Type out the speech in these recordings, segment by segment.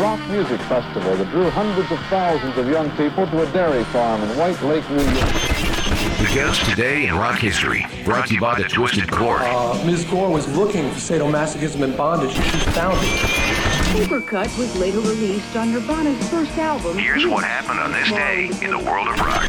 rock music festival that drew hundreds of thousands of young people to a dairy farm in White Lake, New York. The guest today in rock history, brought to you by the Twisted Cord. Ms. Gore was looking for sadomasochism and bondage, and she found it. Paper Cut was later released on Nirvana's first album. Here's what happened on this day in the world of rock.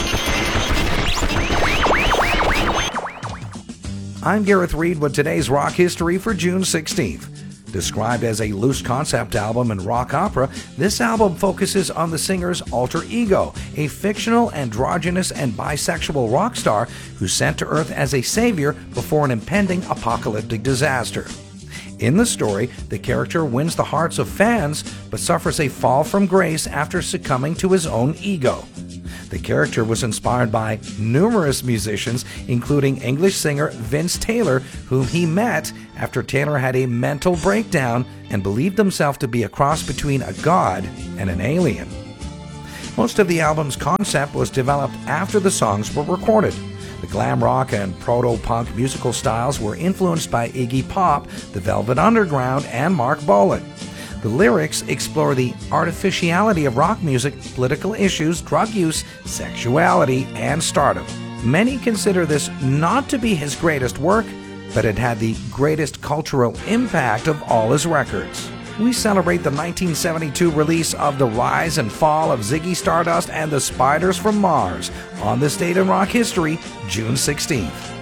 I'm Gareth Reed with today's rock history for June 16th. Described as a loose concept album and rock opera, this album focuses on the singer's alter ego, a fictional, androgynous, and bisexual rock star who's sent to Earth as a savior before an impending apocalyptic disaster. In the story, the character wins the hearts of fans, but suffers a fall from grace after succumbing to his own ego. The character was inspired by numerous musicians, including English singer Vince Taylor, whom he met after Taylor had a mental breakdown and believed himself to be a cross between a god and an alien. Most of the album's concept was developed after the songs were recorded. The glam rock and proto-punk musical styles were influenced by Iggy Pop, the Velvet Underground, and Mark Bolan. The lyrics explore the artificiality of rock music, political issues, drug use, sexuality, and stardom. Many consider this not to be his greatest work, but it had the greatest cultural impact of all his records. We celebrate the 1972 release of The Rise and Fall of Ziggy Stardust and the Spiders from Mars on this date in rock history, June 16th.